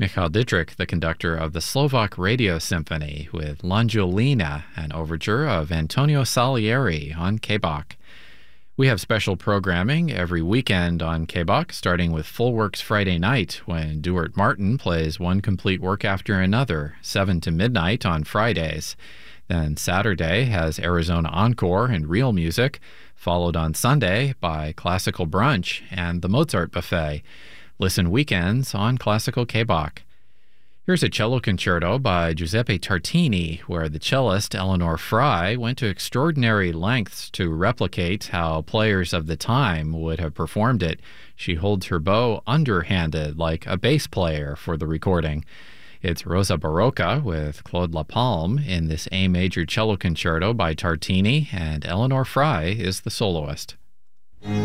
Michal Dietrich, the conductor of the Slovak Radio Symphony, with L'Angiolina, an overture of Antonio Salieri on KBOK. We have special programming every weekend on KBOK, starting with Full Works Friday night, when Duart Martin plays one complete work after another, 7 to midnight on Fridays. Then Saturday has Arizona Encore and Real Music, followed on Sunday by Classical Brunch and the Mozart Buffet. Listen weekends on Classical KBOK. Here's a cello concerto by Giuseppe Tartini, where the cellist Eleanor Frey went to extraordinary lengths to replicate how players of the time would have performed it. She holds her bow underhanded like a bass player for the recording. It's Rosa Barocca with Claude Lapalme in this A major cello concerto by Tartini, and Eleanor Frey is the soloist.